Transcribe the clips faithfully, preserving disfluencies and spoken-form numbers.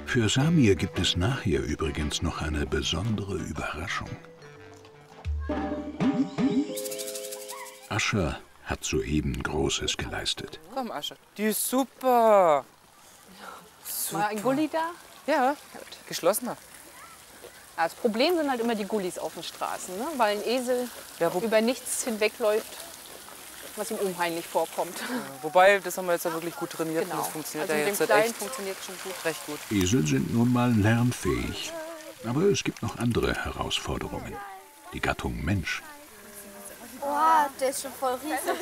Für Samir gibt es nachher übrigens noch eine besondere Überraschung. Ascha hat soeben Großes geleistet. Komm, Ascha. Die ist super. Super. War ein Gulli da? Ja, geschlossener. Ja, das Problem sind halt immer die Gullis auf den Straßen, ne? Weil ein Esel ja, über nichts hinwegläuft, was ihm unheimlich vorkommt. Ja, wobei, das haben wir jetzt ja wirklich gut trainiert. Genau. Und das funktioniert also ja jetzt mit halt dem Kleinen echt funktioniert schon gut. recht gut. Esel sind nun mal lernfähig. Aber es gibt noch andere Herausforderungen. Die Gattung Mensch. Boah, der ist schon voll riesig.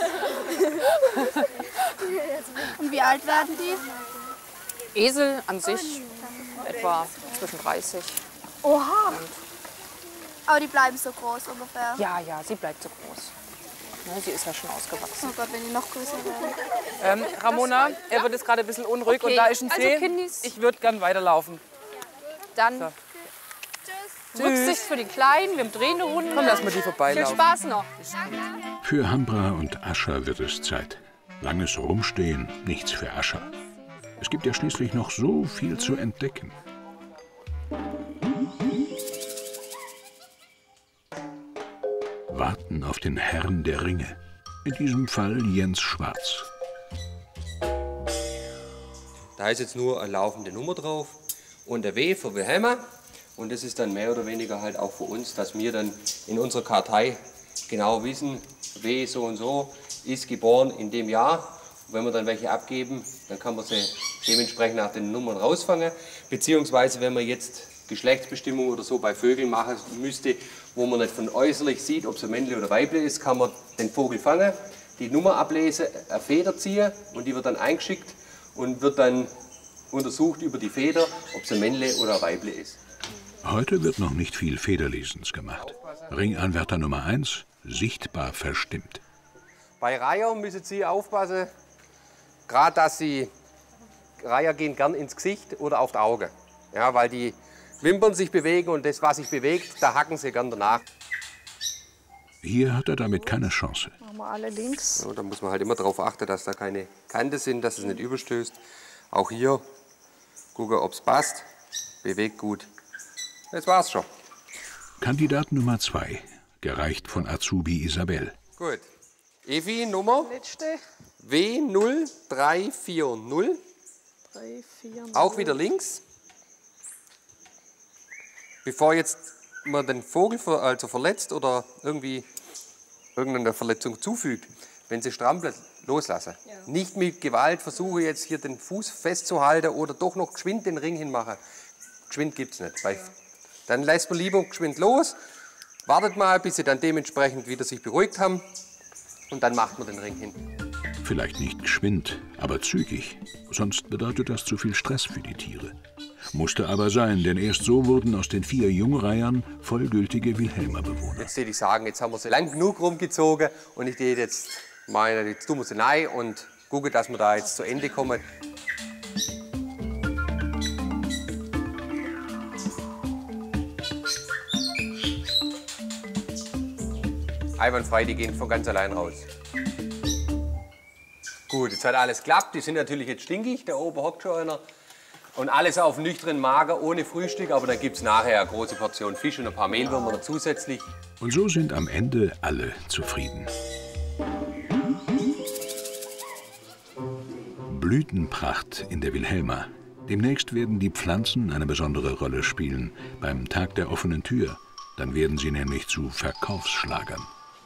Und wie alt werden die? Esel an sich etwa zwischen dreißig. Oha! Aber die bleiben so groß ungefähr? Ja, ja, sie bleibt so groß. Ja, sie ist ja schon ausgewachsen. Oh Gott, wenn die noch größer werden. Ähm, Ramona, er wird jetzt gerade ein bisschen unruhig okay. Und da ist ein See. Also, Kindis, ich würde gern weiterlaufen. Dann so. Tschüss. Rücksicht für die Kleinen, wir drehen eine Runde. Komm, lass mal die vorbeilaufen. Viel Spaß noch. Für Hambra und Ascha wird es Zeit. Langes Rumstehen, nichts für Ascha. Es gibt ja schließlich noch so viel zu entdecken. Warten auf den Herrn der Ringe. In diesem Fall Jens Schwarz. Da ist jetzt nur eine laufende Nummer drauf und der W für Wilhelma. Und das ist dann mehr oder weniger halt auch für uns, dass wir dann in unserer Kartei genau wissen, W so und so ist geboren in dem Jahr. Und wenn wir dann welche abgeben, dann kann man sie dementsprechend nach den Nummern rausfangen. Beziehungsweise wenn man jetzt Geschlechtsbestimmung oder so bei Vögeln machen müsste, wo man nicht von äußerlich sieht, ob es ein Männle oder Weibli ist, kann man den Vogel fangen, die Nummer ablesen, eine Feder ziehen und die wird dann eingeschickt und wird dann untersucht über die Feder, ob es ein Männle oder ein Weibli ist. Heute wird noch nicht viel Federlesens gemacht. Ringanwärter Nummer eins, sichtbar verstimmt. Bei Reiher müssen Sie aufpassen, gerade dass Sie, Reiher gehen gern ins Gesicht oder auf die Augen. Ja, weil die Wimpern sich bewegen und das, was sich bewegt, da hacken sie gern danach. Hier hat er damit keine Chance. Machen wir alle links. Ja, da muss man halt immer darauf achten, dass da keine Kante sind, dass es nicht überstößt. Auch hier gucken, ob es passt. Bewegt gut. Das war's schon. Kandidat Nummer zwei, gereicht von Azubi Isabel. Gut. Evi, Nummer? Letzte. W null drei vier null. drei, vier, null. Auch wieder links. Bevor jetzt man den Vogel ver, also verletzt oder irgendwie irgendeine Verletzung zufügt, wenn sie strampelt, loslassen. Ja. Nicht mit Gewalt versuche jetzt hier den Fuß festzuhalten oder doch noch geschwind den Ring hinmachen. Geschwind gibt es nicht. Weil ja. Dann lässt man lieber geschwind los, wartet mal, bis sie dann dementsprechend wieder sich beruhigt haben und dann macht man den Ring hin. Vielleicht nicht geschwind, aber zügig. Sonst bedeutet das zu viel Stress für die Tiere. Musste aber sein, denn erst so wurden aus den vier Jungreihern vollgültige Wilhelma-Bewohner. Jetzt würde ich sagen, jetzt haben wir sie lang genug rumgezogen und ich gehe jetzt, meine, jetzt tun wir sie rein und gucke, dass wir da jetzt zu Ende kommen. Einwandfrei, die gehen von ganz allein raus. Gut, jetzt hat alles geklappt. Die sind natürlich jetzt stinkig, da oben hockt schon einer. Und alles auf nüchternen Magen, ohne Frühstück, aber dann gibt es nachher eine große Portion Fisch und ein paar Mehlwürmer noch zusätzlich. Und so sind am Ende alle zufrieden. Blütenpracht in der Wilhelma. Demnächst werden die Pflanzen eine besondere Rolle spielen beim Tag der offenen Tür. Dann werden sie nämlich zu Verkaufsschlagern.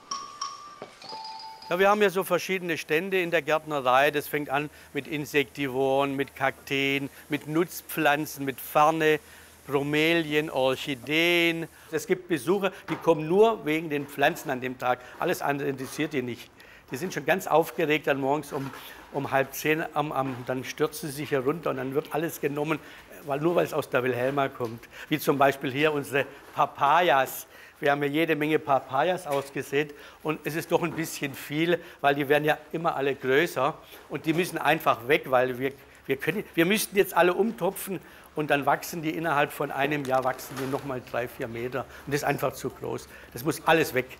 Ja, wir haben ja so verschiedene Stände in der Gärtnerei. Das fängt an mit Insektivoren, mit Kakteen, mit Nutzpflanzen, mit Ferne, Bromelien, Orchideen. Es gibt Besucher, die kommen nur wegen den Pflanzen an dem Tag. Alles andere interessiert die nicht. Die sind schon ganz aufgeregt, dann morgens um, um halb zehn, am, am, dann stürzen sie sich herunter und dann wird alles genommen, weil, nur weil es aus der Wilhelma kommt. Wie zum Beispiel hier unsere Papayas. Wir haben ja jede Menge Papayas ausgesät und es ist doch ein bisschen viel, weil die werden ja immer alle größer und die müssen einfach weg, weil wir, wir, können, wir müssten jetzt alle umtopfen und dann wachsen die innerhalb von einem Jahr wachsen die noch mal drei, vier Meter und das ist einfach zu groß. Das muss alles weg.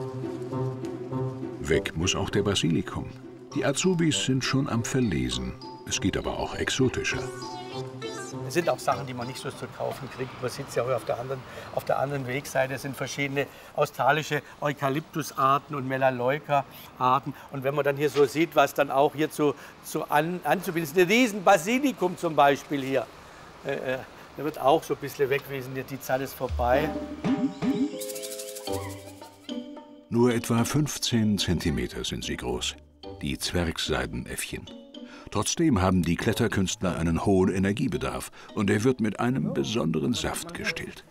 Weg muss auch der Basilikum. Die Azubis sind schon am Verlesen. Es geht aber auch exotischer. Es sind auch Sachen, die man nicht so zu kaufen kriegt. Man sieht es ja auch auf der anderen, auf der anderen Wegseite. Es sind verschiedene australische Eukalyptusarten und Melaleuca-Arten. Und wenn man dann hier so sieht, was dann auch hier zu, zu an, anzubieten ist, ein riesen Basilikum zum Beispiel hier. Äh, äh, der wird auch so ein bisschen wegwesen. Die Zeit ist vorbei. Nur etwa fünfzehn Zentimeter sind sie groß, die Zwergseidenäffchen. Trotzdem haben die Kletterkünstler einen hohen Energiebedarf und er wird mit einem besonderen Saft gestillt.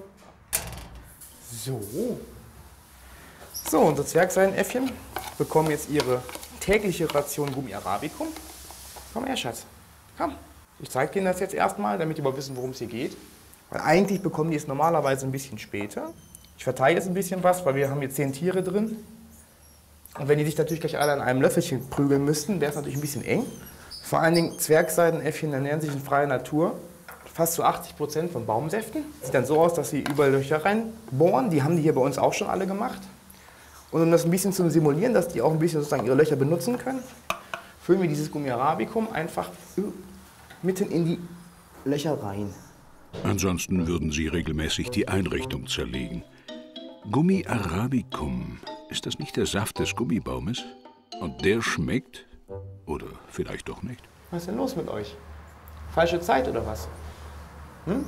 So. So, unsere Zwergseidenäffchen bekommen jetzt ihre tägliche Ration Gummi Arabicum. Komm her, Schatz. Komm. Ich zeige Ihnen das jetzt erstmal, damit die mal wissen, worum es hier geht. Weil eigentlich bekommen die es normalerweise ein bisschen später. Ich verteile jetzt ein bisschen was, weil wir haben hier zehn Tiere drin. Und wenn die sich natürlich gleich alle an einem Löffelchen prügeln müssten, wäre es natürlich ein bisschen eng. Vor allen Dingen Zwergseidenäffchen ernähren sich in freier Natur fast zu achtzig Prozent von Baumsäften. Sieht dann so aus, dass sie überall Löcher reinbohren. Die haben die hier bei uns auch schon alle gemacht. Und um das ein bisschen zu simulieren, dass die auch ein bisschen sozusagen ihre Löcher benutzen können, füllen wir dieses Gummi Arabicum einfach mitten in die Löcher rein. Ansonsten würden sie regelmäßig die Einrichtung zerlegen. Gummi Arabicum, ist das nicht der Saft des Gummibaumes? Und der schmeckt? Oder vielleicht doch nicht? Was ist denn los mit euch? Falsche Zeit oder was? Hm?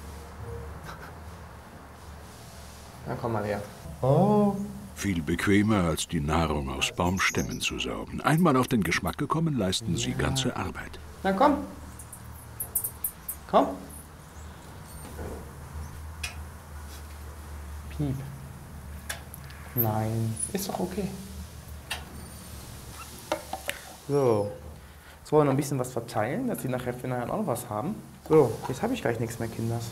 Dann komm mal her. Oh. Viel bequemer, als die Nahrung aus Baumstämmen zu saugen. Einmal auf den Geschmack gekommen, leisten sie ganze Arbeit. Na komm. Komm. Piep. Nein, ist doch okay. So. Jetzt wollen wir noch ein bisschen was verteilen, dass sie nachher für nachher auch noch was haben. So, jetzt habe ich gleich nichts mehr, Kinders.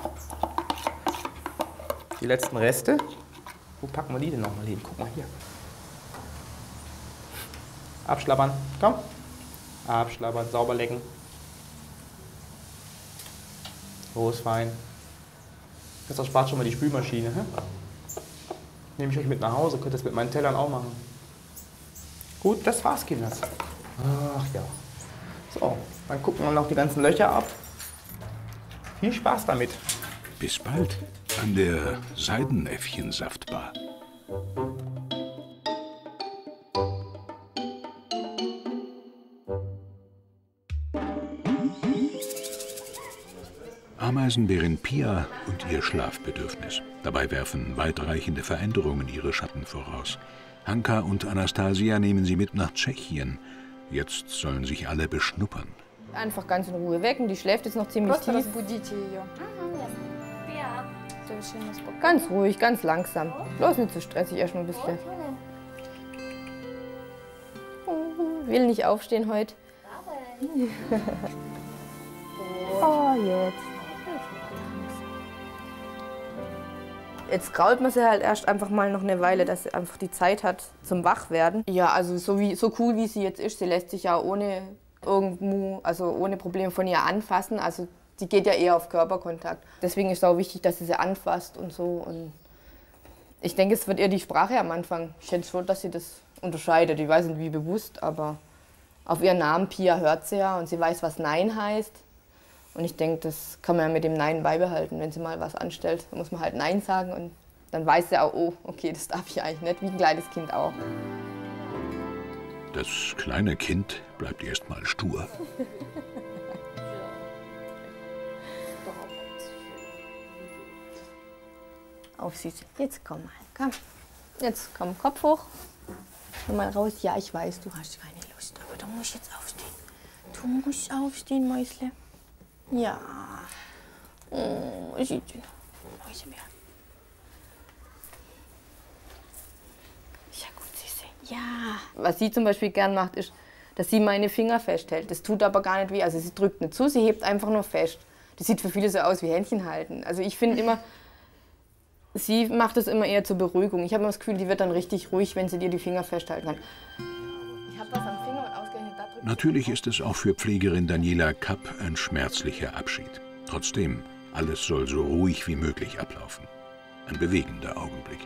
Die letzten Reste. Wo packen wir die denn noch mal hin? Guck mal hier. Abschlabbern. Komm. Abschlabbern, sauber lecken. Groß, fein. Das erspart schon mal die Spülmaschine. Hä? Nehme ich euch mit nach Hause, könnt das mit meinen Tellern auch machen. Gut, das war's, Kinders. Ach ja. So, dann gucken wir noch die ganzen Löcher ab. Viel Spaß damit. Bis bald an der Seidenäffchen-Saftbar. Ameisenbärin Pia und ihr Schlafbedürfnis. Dabei werfen weitreichende Veränderungen ihre Schatten voraus. Hanka und Anastasia nehmen sie mit nach Tschechien. Jetzt sollen sich alle beschnuppern. Einfach ganz in Ruhe wecken, die schläft jetzt noch ziemlich tief. Ganz ruhig, ganz langsam. Bloß nicht zu stressig, erst mal ein bisschen. Will nicht aufstehen heute. Oh, jetzt. Jetzt krault man sie halt erst einfach mal noch eine Weile, dass sie einfach die Zeit hat zum Wachwerden. Ja, also so, wie, so cool wie sie jetzt ist, sie lässt sich ja ohne irgendwo, also ohne Probleme von ihr anfassen. Also sie geht ja eher auf Körperkontakt. Deswegen ist es auch wichtig, dass sie sie anfasst und so. Und ich denke, es wird ihr die Sprache am Anfang. Ich schätze schon, dass sie das unterscheidet. Ich weiß nicht, wie bewusst, aber auf ihren Namen Pia hört sie ja und sie weiß, was Nein heißt. Und ich denke, das kann man ja mit dem Nein beibehalten. Wenn sie mal was anstellt, dann muss man halt Nein sagen und dann weiß sie auch, oh, okay, das darf ich eigentlich nicht, wie ein kleines Kind auch. Das kleine Kind bleibt erst mal stur. Auf süß. Jetzt komm mal, komm. Jetzt komm, Kopf hoch. Komm mal raus. Ja, ich weiß, du hast keine Lust, aber du musst jetzt aufstehen. Du musst aufstehen, Mäusle. Ja. Oh, sieht schön. Mäusebär. Ja, gut, Süße. Ja. Was sie zum Beispiel gern macht, ist, dass sie meine Finger festhält. Das tut aber gar nicht weh. Also sie drückt nicht zu, sie hebt einfach nur fest. Das sieht für viele so aus wie Händchen halten. Also ich finde immer, sie macht es immer eher zur Beruhigung. Ich habe immer das Gefühl, die wird dann richtig ruhig, wenn sie dir die Finger festhalten kann. Ich habe was am Finger und ausgerechnet da drückt. Natürlich ist es auch für Pflegerin Daniela Kapp ein schmerzlicher Abschied. Trotzdem, alles soll so ruhig wie möglich ablaufen. Ein bewegender Augenblick.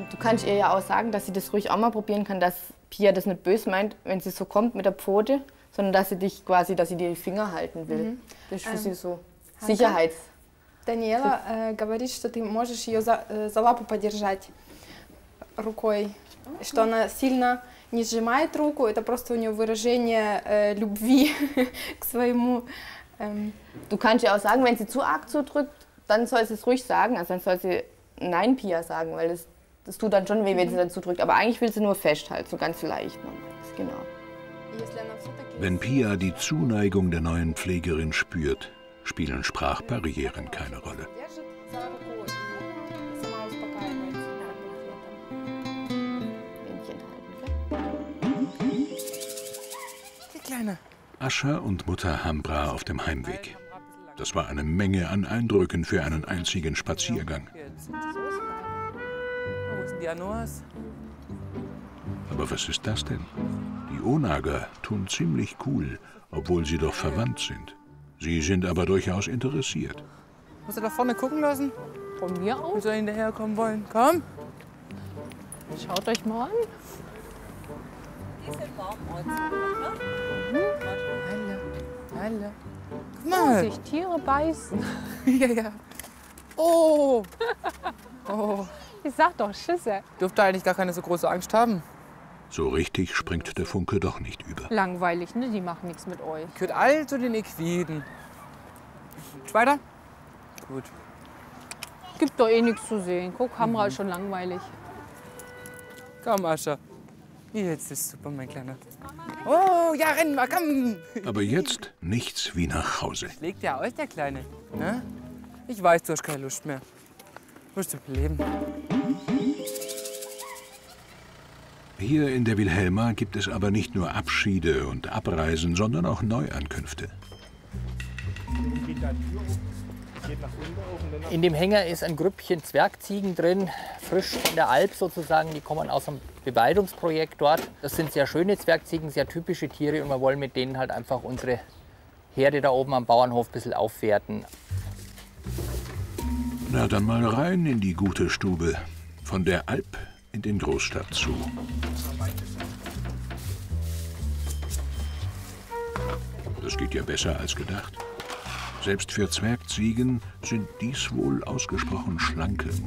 Du kannst ihr ja auch sagen, dass sie das ruhig auch mal probieren kann, dass Pia das nicht böse meint, wenn sie so kommt mit der Pfote, sondern dass sie dich quasi, dass sie dir die Finger halten will. Mhm. Das ist für ähm, sie so Sicherheits. Даниэла э, говорит, что ты можешь ее за, э, за лапу подержать рукой, okay. Что она сильно не сжимает руку, это просто у нее выражение äh, любви к своему. Ähm. Du kannst ihr auch sagen, wenn sie zu arg zudrückt, dann soll sie es ruhig sagen, also dann soll sie Nein, Pia sagen, weil das, das tut dann schon weh, wenn sie dann zudrückt. Aber eigentlich will sie nur festhalten, so ganz leicht. Genau. Wenn Pia die Zuneigung der neuen Pflegerin spürt, spielen Sprachbarrieren keine Rolle. Ascha und Mutter Hambra auf dem Heimweg. Das war eine Menge an Eindrücken für einen einzigen Spaziergang. Aber was ist das denn? Die Onager tun ziemlich cool, obwohl sie doch verwandt sind. Sie sind aber durchaus interessiert. Musst du da vorne gucken lassen? Von mir aus? Willst du hinterherkommen wollen? Komm! Schaut euch mal an. Die sind warm. Halle, Halle. Guck mal! Sich Tiere beißen. Ja, ja. Oh! Oh! Ich sag doch, Schisse. Dürfte eigentlich gar keine so große Angst haben. So richtig springt der Funke doch nicht über. Langweilig, ne? Die machen nichts mit euch. Gehört all zu den Equiden. Weiter? Gut. Gibt doch eh nichts zu sehen. Guck, Hamra ist schon langweilig. Komm, Ascha. Jetzt ist super, mein Kleiner. Oh, ja, renn mal, komm! Aber jetzt nichts wie nach Hause. Schlägt ja aus, der Kleine. Ne? Ich weiß, du hast keine Lust mehr. Du musst leben. Hier in der Wilhelma gibt es aber nicht nur Abschiede und Abreisen, sondern auch Neuankünfte. In dem Hänger ist ein Grüppchen Zwergziegen drin, frisch von der Alp sozusagen. Die kommen aus einem Beweidungsprojekt dort. Das sind sehr schöne Zwergziegen, sehr typische Tiere und wir wollen mit denen halt einfach unsere Herde da oben am Bauernhof ein bisschen aufwerten. Na, dann mal rein in die gute Stube. Von der Alp in den Großstadt zu. Das geht ja besser als gedacht. Selbst für Zwergziegen sind dies wohl ausgesprochen schlanke